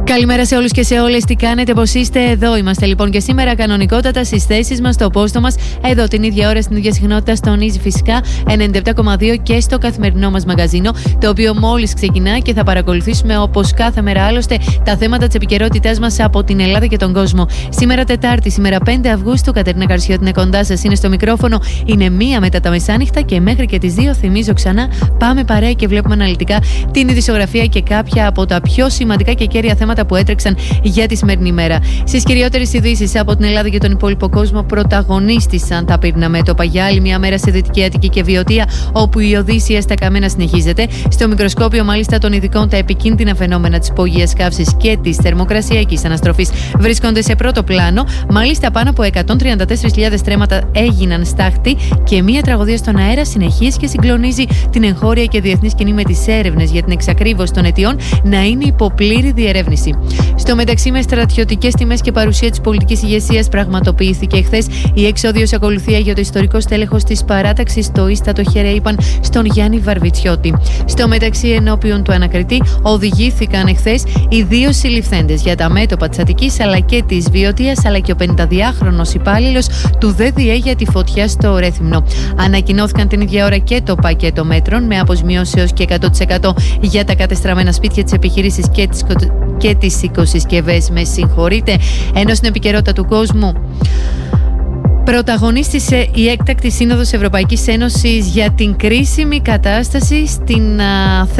Καλημέρα σε όλους και σε όλες. Τι κάνετε, πώς είστε? Εδώ είμαστε λοιπόν και σήμερα κανονικότατα στις θέσεις μας, στο πόστο μας. Εδώ την ίδια ώρα, στην ίδια συχνότητα, στον Easy φυσικά 97,2 και στο καθημερινό μας μαγαζίνο, το οποίο μόλις ξεκινά και θα παρακολουθήσουμε όπως κάθε μέρα άλλωστε τα θέματα της επικαιρότητάς μας από την Ελλάδα και τον κόσμο. Σήμερα Τετάρτη, σήμερα 5 Αυγούστου, Κατερίνα Καρσιώτη είναι κοντά σας, είναι στο μικρόφωνο, είναι 1 μετά τα μεσάνυχτα και μέχρι και τις 2 θυμίζω ξανά πάμε παρέα και βλέπουμε αναλυτικά την ειδησιογραφία και κάποια από τα πιο σημαντικά και κέρια θέματα που έτρεξαν για τη σημερινή ημέρα. Στις κυριότερες ειδήσεις από την Ελλάδα και τον υπόλοιπο κόσμο, πρωταγωνίστησαν τα πύρνα μέτωπα για άλλη μια μέρα σε Δυτική Αττική και Βιωτία, όπου η Οδύσσεια στα καμένα συνεχίζεται. Στο μικροσκόπιο, μάλιστα, των ειδικών, τα επικίνδυνα φαινόμενα της υπόγειας καύσης και της θερμοκρασιακής αναστροφής βρίσκονται σε πρώτο πλάνο. Μάλιστα, πάνω από 134.000 τρέματα έγιναν στάχτη και μια τραγωδία στον αέρα συνεχίζει και συγκλονίζει την εγχώρια και διεθνή σκηνή, με τις έρευνες για την εξακρίβωση των αιτιών να είναι υπό πλήρη διερεύνηση. Στο μεταξύ, με στρατιωτικές τιμές και παρουσία της πολιτικής ηγεσίας, πραγματοποιήθηκε χθες η εξόδιος ακολουθία για το ιστορικό στέλεχος της παράταξης στο ίστατο Χερέιπαν, στον Γιάννη Βαρβιτσιώτη. Στο μεταξύ, ενώπιον του ανακριτή, οδηγήθηκαν χθες οι 2 συλληφθέντες για τα μέτωπα της Αττικής αλλά και της Βιωτίας, αλλά και ο 52χρονος υπάλληλος του ΔΔΕ για τη φωτιά στο Ρέθυμνο. Ανακοινώθηκαν την ίδια ώρα και το πακέτο μέτρων με αποσμιώσεις έως και 100% για τα κατεστραμμένα σπίτια της επιχείρησης και τις οικοσυσκευές, με συγχωρείτε. Ενώ στην επικαιρότητα του κόσμου πρωταγωνίστησε η έκτακτη σύνοδος Ευρωπαϊκής Ένωσης για την κρίσιμη κατάσταση στην